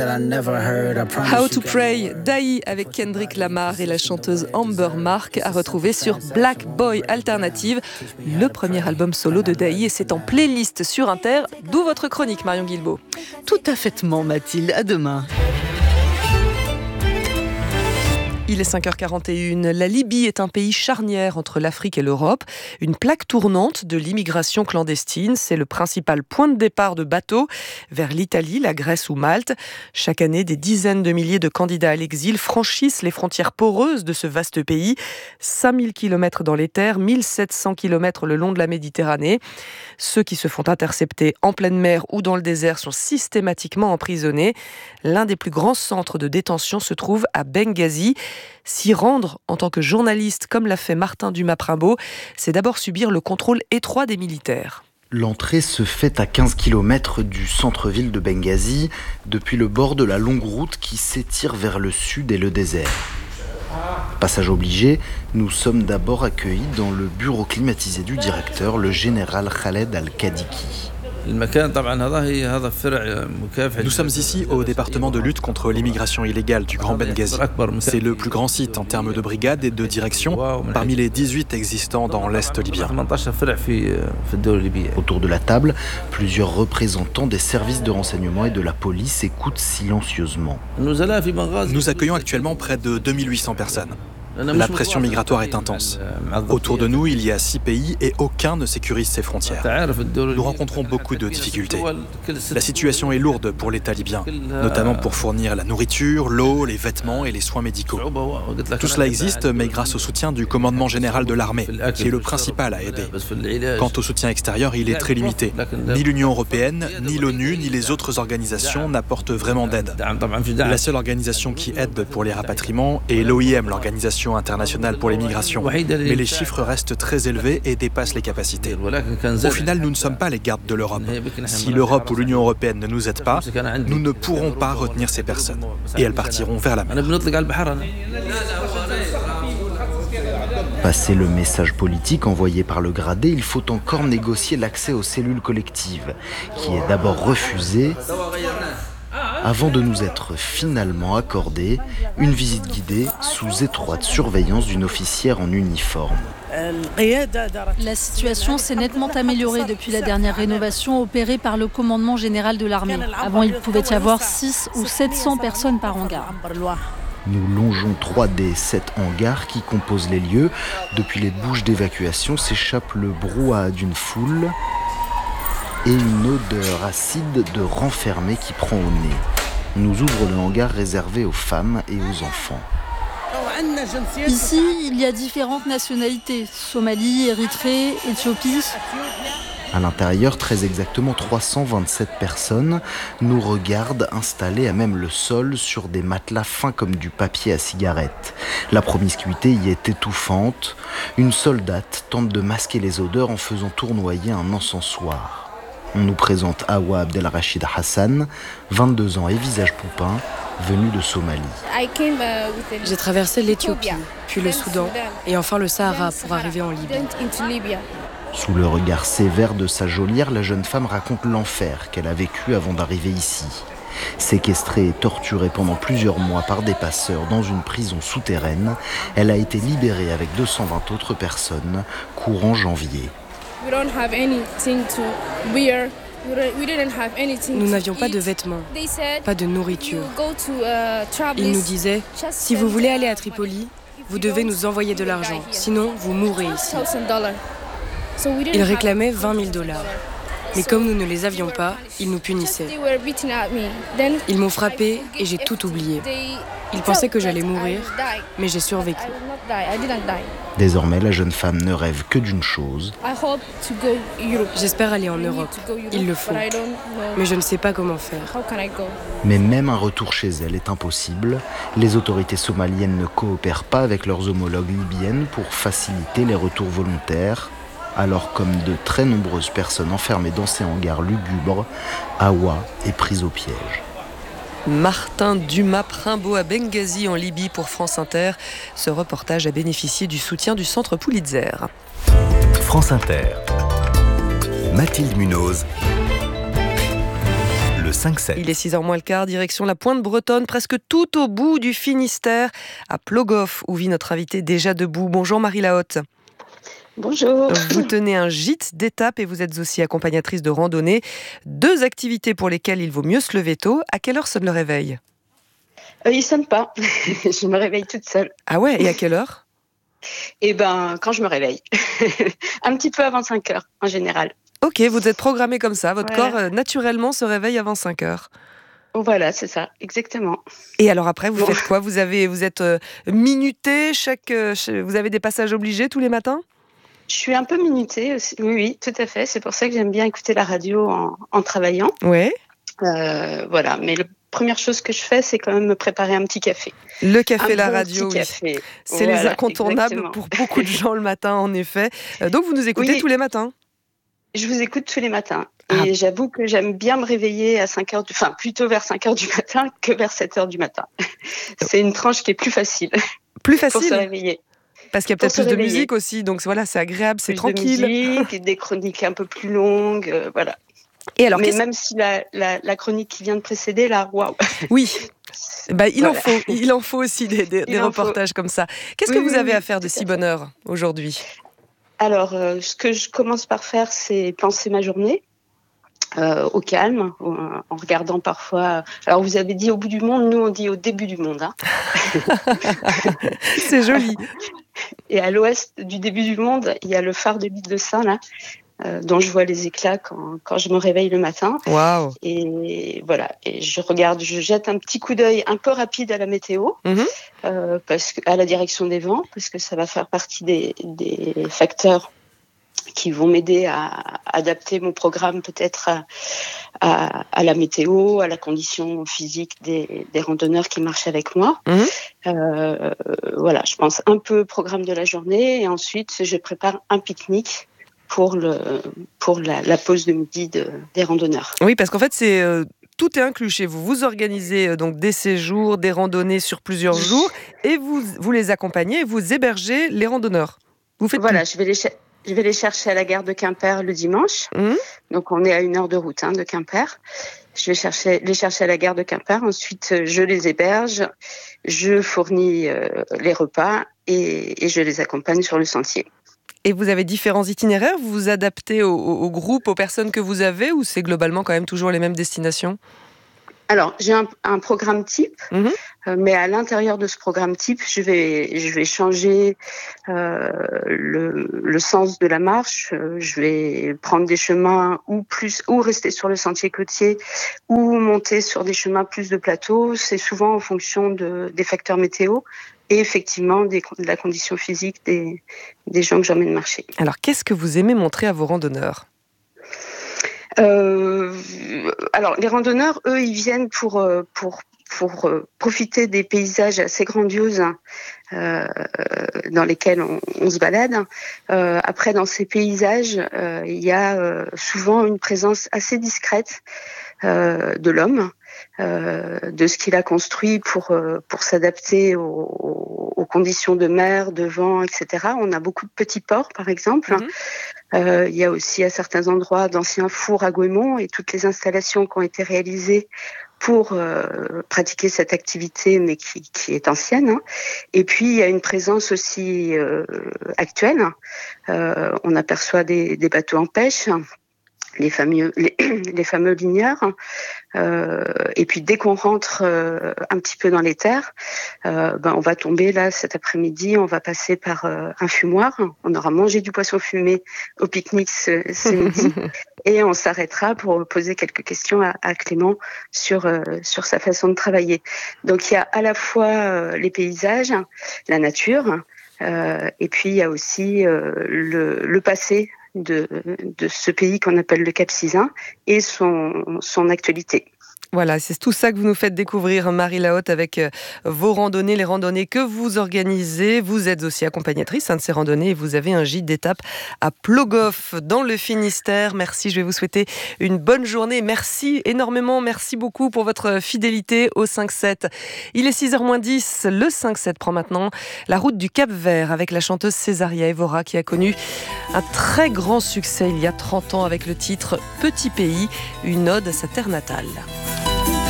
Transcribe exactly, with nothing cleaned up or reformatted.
How to Pray, Daï avec Kendrick Lamar et la chanteuse Amber Mark à retrouver sur Black Boy Alternative, le premier album solo de Daï, et c'est en playlist sur Inter, d'où votre chronique Marion Guilbault. Tout à faitement Mathilde, à demain. Il est cinq heures quarante et une. La Libye est un pays charnière entre l'Afrique et l'Europe. Une plaque tournante de l'immigration clandestine. C'est le principal point de départ de bateaux vers l'Italie, la Grèce ou Malte. Chaque année, des dizaines de milliers de candidats à l'exil franchissent les frontières poreuses de ce vaste pays. cinq mille kilomètres dans les terres, mille sept cents kilomètres le long de la Méditerranée. Ceux qui se font intercepter en pleine mer ou dans le désert sont systématiquement emprisonnés. L'un des plus grands centres de détention se trouve à Benghazi. S'y rendre en tant que journaliste, comme l'a fait Martin Dumas-Primbaud, c'est d'abord subir le contrôle étroit des militaires. L'entrée se fait à quinze kilomètres du centre-ville de Benghazi, depuis le bord de la longue route qui s'étire vers le sud et le désert. Passage obligé, nous sommes d'abord accueillis dans le bureau climatisé du directeur, le général Khaled Al-Kadiki. Nous sommes ici au département de lutte contre l'immigration illégale du Grand Benghazi. C'est le plus grand site en termes de brigades et de direction parmi les dix-huit existants dans l'Est libyen. Autour de la table, plusieurs représentants des services de renseignement et de la police écoutent silencieusement. Nous accueillons actuellement près de deux mille huit cents personnes. La pression migratoire est intense. Autour de nous, il y a six pays et aucun ne sécurise ses frontières. Nous rencontrons beaucoup de difficultés. La situation est lourde pour l'État libyen, notamment pour fournir la nourriture, l'eau, les vêtements et les soins médicaux. Tout cela existe, mais grâce au soutien du commandement général de l'armée, qui est le principal à aider. Quant au soutien extérieur, il est très limité. Ni l'Union européenne, ni l'ONU, ni les autres organisations n'apportent vraiment d'aide. La seule organisation qui aide pour les rapatriements est l'O I M, l'organisation internationale pour les migrations. Mais les chiffres restent très élevés et dépassent les capacités. Au final, nous ne sommes pas les gardes de l'Europe. Si l'Europe ou l'Union européenne ne nous aident pas, nous ne pourrons pas retenir ces personnes. Et elles partiront vers la mer. Passé le message politique envoyé par le gradé, il faut encore négocier l'accès aux cellules collectives, qui est d'abord refusé, avant de nous être finalement accordé une visite guidée sous étroite surveillance d'une officière en uniforme. La situation s'est nettement améliorée depuis la dernière rénovation opérée par le commandement général de l'armée. Avant, il pouvait y avoir six ou sept cents personnes par hangar. Nous longeons trois des sept hangars qui composent les lieux. Depuis les bouches d'évacuation s'échappe le brouhaha d'une foule et une odeur acide de renfermé qui prend au nez. On nous ouvre le hangar réservé aux femmes et aux enfants. Ici, il y a différentes nationalités. Somalie, Érythrée, Éthiopie. À l'intérieur, très exactement trois cent vingt-sept personnes nous regardent installés à même le sol sur des matelas fins comme du papier à cigarette. La promiscuité y est étouffante. Une soldate tente de masquer les odeurs en faisant tournoyer un encensoir. On nous présente Awa Abdelrachid Hassan, vingt-deux ans et visage poupin, venu de Somalie. J'ai traversé l'Éthiopie, puis le Soudan, et enfin le Sahara pour arriver en Libye. Sous le regard sévère de sa geôlière, la jeune femme raconte l'enfer qu'elle a vécu avant d'arriver ici. Séquestrée et torturée pendant plusieurs mois par des passeurs dans une prison souterraine, elle a été libérée avec deux cent vingt autres personnes courant janvier. Nous n'avions pas de vêtements, pas de nourriture. Ils nous disaient, si vous voulez aller à Tripoli, vous devez nous envoyer de l'argent, sinon vous mourrez ici. Ils réclamaient vingt mille dollars. Mais comme nous ne les avions pas, ils nous punissaient. Ils m'ont frappé et j'ai tout oublié. Ils pensaient que j'allais mourir, mais j'ai survécu. Désormais, la jeune femme ne rêve que d'une chose. J'espère aller en Europe. Il le faut. Mais je ne sais pas comment faire. Mais même un retour chez elle est impossible. Les autorités somaliennes ne coopèrent pas avec leurs homologues libyennes pour faciliter les retours volontaires. Alors, comme de très nombreuses personnes enfermées dans ces hangars lugubres, Awa est prise au piège. Martin Dumas-Primbaud à Benghazi en Libye pour France Inter. Ce reportage a bénéficié du soutien du Centre Pulitzer. France Inter. Mathilde Munoz. Le cinq sept. Il est six heures moins le quart, direction la Pointe Bretonne, presque tout au bout du Finistère, à Plogoff, où vit notre invité déjà debout. Bonjour Marie Lahotte. Bonjour. Vous tenez un gîte d'étape et vous êtes aussi accompagnatrice de randonnée. Deux activités pour lesquelles il vaut mieux se lever tôt. À quelle heure sonne le réveil ? euh, Il ne sonne pas. Je me réveille toute seule. Ah ouais, et à quelle heure ? Eh ben, quand je me réveille. Un petit peu avant cinq heures, en général. Ok, vous êtes programmée comme ça. Votre voilà. corps, euh, naturellement, se réveille avant cinq heures. Voilà, c'est ça, exactement. Et alors après, vous bon. faites quoi ? Vous avez, vous êtes euh, minuté chaque, euh, vous avez des passages obligés tous les matins ? Je suis un peu minutée aussi. Oui, oui, tout à fait. C'est pour ça que j'aime bien écouter la radio en, en travaillant. Ouais. Euh, voilà, mais la première chose que je fais, c'est quand même me préparer un petit café. Le café, un la bon radio, oui. Café. C'est voilà, les incontournables exactement. pour beaucoup de gens le matin, en effet. Euh, donc vous nous écoutez oui. tous les matins ? Je vous écoute tous les matins. Ah. Et j'avoue que j'aime bien me réveiller à cinq heures du, enfin, plutôt vers cinq heures du matin que vers sept heures du matin. C'est une tranche qui est plus facile. Plus facile pour se réveiller. Parce qu'il y a peut-être plus de musique aussi, donc voilà, c'est agréable, c'est plus tranquille. De musique, des chroniques un peu plus longues, euh, voilà. Et alors, mais même si la, la, la chronique qui vient de précéder, là, waouh. Oui. Bah, il voilà. en faut, il en faut aussi des, des, des reportages faut. comme ça. Qu'est-ce oui, que vous avez oui, à faire de si bonne heure aujourd'hui ? Alors, euh, ce que je commence par faire, c'est penser ma journée. Euh, au calme, en regardant parfois... Alors, vous avez dit au bout du monde, nous, on dit au début du monde. Hein. C'est joli. Et à l'ouest du début du monde, il y a le phare de l'île de Sein, là, euh, dont je vois les éclats quand, quand je me réveille le matin. Waouh. Et voilà, et je regarde, je jette un petit coup d'œil un peu rapide à la météo, mm-hmm. euh, parce que, à la direction des vents, parce que ça va faire partie des, des facteurs qui vont m'aider à adapter mon programme peut-être à, à, à la météo, à la condition physique des, des randonneurs qui marchent avec moi. Mmh. Euh, voilà, je pense un peu au programme de la journée et ensuite je prépare un pique-nique pour, le, pour la, la pause de midi de, des randonneurs. Oui, parce qu'en fait, c'est... Euh... Tout est inclus chez vous. Vous organisez euh, donc des séjours, des randonnées sur plusieurs jours et vous, vous les accompagnez, vous hébergez les randonneurs. Vous faites voilà, tout. je vais les ch- je vais les chercher à la gare de Quimper le dimanche. Mmh. Donc on est à une heure de route hein, de Quimper. Je vais chercher, les chercher à la gare de Quimper. Ensuite, je les héberge, je fournis euh, les repas et, et je les accompagne sur le sentier. Et vous avez différents itinéraires ? Vous vous adaptez au, au, au groupe, aux personnes que vous avez, ou c'est globalement quand même toujours les mêmes destinations ? Alors, j'ai un, un programme type, mmh. euh, mais à l'intérieur de ce programme type, je vais, je vais changer euh, le, le sens de la marche. Je vais prendre des chemins ou plus, ou rester sur le sentier côtier, ou monter sur des chemins plus de plateau. C'est souvent en fonction de, des facteurs météo. Et effectivement, des, de la condition physique des, des gens que j'emmène marcher. Alors, qu'est-ce que vous aimez montrer à vos randonneurs ? euh, Alors, les randonneurs, eux, ils viennent pour, pour, pour euh, profiter des paysages assez grandioses euh, dans lesquels on, on se balade. Euh, après, dans ces paysages, euh, il y a euh, souvent une présence assez discrète euh, de l'homme. Euh, de ce qu'il a construit pour euh, pour s'adapter aux, aux conditions de mer, de vent, et cetera. On a beaucoup de petits ports, par exemple. Mm-hmm. Euh, il y a aussi à certains endroits d'anciens fours à goémons et toutes les installations qui ont été réalisées pour euh, pratiquer cette activité, mais qui, qui est ancienne. Hein. Et puis, il y a une présence aussi euh, actuelle. Euh, on aperçoit des, des bateaux en pêche, les fameux, les, les fameux ligneurs. Euh, et puis dès qu'on rentre euh, un petit peu dans les terres, euh, ben on va tomber là cet après-midi, on va passer par euh, un fumoir. On aura mangé du poisson fumé au pique-nique ce, ce midi et on s'arrêtera pour poser quelques questions à, à Clément sur euh, sur sa façon de travailler. Donc il y a à la fois euh, les paysages, la nature, euh, et puis il y a aussi euh, le, le passé de, de ce pays qu'on appelle le Cap Sizun et son, son actualité. Voilà, c'est tout ça que vous nous faites découvrir, Marie Lahaute, avec vos randonnées, les randonnées que vous organisez. Vous êtes aussi accompagnatrice hein, de ces randonnées et vous avez un gîte d'étape à Plogoff, dans le Finistère. Merci, je vais vous souhaiter une bonne journée. Merci énormément, merci beaucoup pour votre fidélité au cinq sept. Il est six heures moins dix, le cinq sept prend maintenant la route du Cap-Vert avec la chanteuse Césaria Evora qui a connu un très grand succès il y a trente ans avec le titre « Petit pays », une ode à sa terre natale.